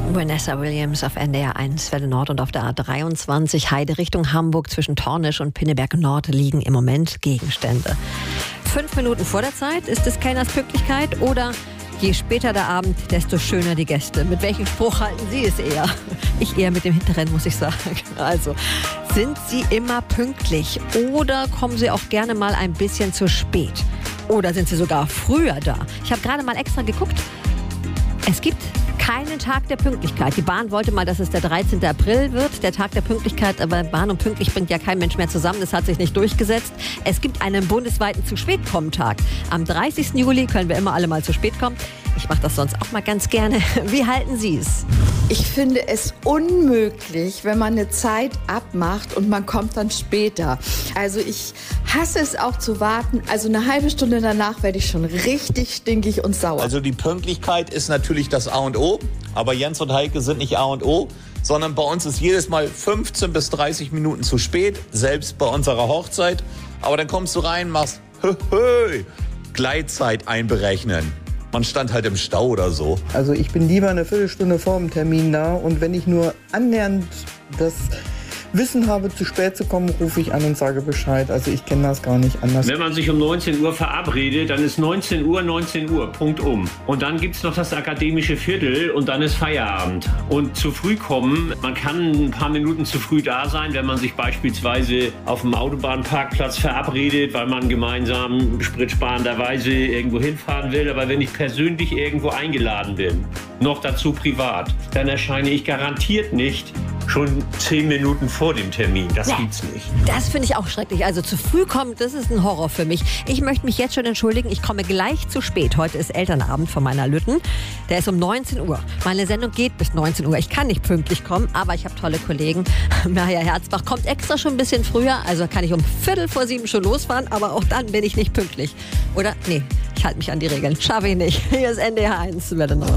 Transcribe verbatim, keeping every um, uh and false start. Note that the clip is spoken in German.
Vanessa Williams auf N D R eins, Welle Nord und auf der A dreiundzwanzig Heide Richtung Hamburg zwischen Tornisch und Pinneberg Nord liegen im Moment Gegenstände. Fünf Minuten vor der Zeit, ist es Kellners Pünktlichkeit oder je später der Abend, desto schöner die Gäste? Mit welchem Spruch halten Sie es eher? Ich eher mit dem hinteren, muss ich sagen. Also, sind Sie immer pünktlich oder kommen Sie auch gerne mal ein bisschen zu spät? Oder sind Sie sogar früher da? Ich habe gerade mal extra geguckt. Es gibt keinen Tag der Pünktlichkeit. Die Bahn wollte mal, dass es der dreizehnte April wird, der Tag der Pünktlichkeit, aber Bahn und pünktlich bringt ja kein Mensch mehr zusammen. Das hat sich nicht durchgesetzt. Es gibt einen bundesweiten Zu-Spät-Kommen-Tag. Am dreißigsten Juli können wir immer alle mal zu spät kommen. Ich mache das sonst auch mal ganz gerne. Wie halten Sie es? Ich finde es unmöglich, wenn man eine Zeit abmacht und man kommt dann später. Also ich hasse es auch zu warten. Also eine halbe Stunde danach werde ich schon richtig stinkig und sauer. Also die Pünktlichkeit ist natürlich das A und O. Aber Jens und Heike sind nicht A und O, sondern bei uns ist jedes Mal fünfzehn bis dreißig Minuten zu spät, selbst bei unserer Hochzeit. Aber dann kommst du rein, machst hö, hö, Gleitzeit einberechnen. Man stand halt im Stau oder so. Also ich bin lieber eine Viertelstunde vor dem Termin da und wenn ich nur annähernd das Wissen habe, zu spät zu kommen, rufe ich an und sage Bescheid. Also ich kenne das gar nicht anders. Wenn man sich um neunzehn Uhr verabredet, dann ist neunzehn Uhr, neunzehn Uhr, Punkt um. Und dann gibt es noch das akademische Viertel und dann ist Feierabend. Und zu früh kommen, man kann ein paar Minuten zu früh da sein, wenn man sich beispielsweise auf dem Autobahnparkplatz verabredet, weil man gemeinsam spritsparenderweise irgendwo hinfahren will. Aber wenn ich persönlich irgendwo eingeladen bin, noch dazu privat, dann erscheine ich garantiert nicht schon zehn Minuten vor dem Termin. Das ja, gibt's nicht. Das finde ich auch schrecklich. Also zu früh kommen, das ist ein Horror für mich. Ich möchte mich jetzt schon entschuldigen. Ich komme gleich zu spät. Heute ist Elternabend von meiner Lütten. Der ist um neunzehn Uhr. Meine Sendung geht bis neunzehn Uhr. Ich kann nicht pünktlich kommen, aber ich habe tolle Kollegen. Maja Herzbach kommt extra schon ein bisschen früher. Also kann ich um Viertel vor sieben schon losfahren. Aber auch dann bin ich nicht pünktlich. Oder? Nee, ich halte mich an die Regeln. Schaffe ich nicht. Hier ist N D R eins.